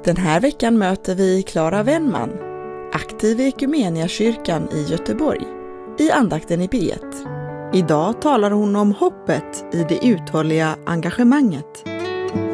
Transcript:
Den här veckan möter vi Clara Wennman, aktiv i Equmeniakyrkan i Göteborg, i andakten i P1. Idag talar hon om hoppet i det uthålliga engagemanget.